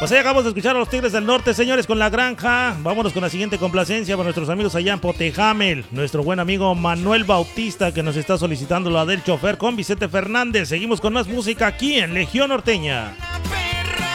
Pues ahí acabamos de escuchar a los Tigres del Norte, señores, con La Granja. Vámonos con la siguiente complacencia para nuestros amigos allá en Potejamel. Nuestro buen amigo Manuel Bautista, que nos está solicitando la del chofer con Vicente Fernández. Seguimos con más música aquí en Legión Norteña.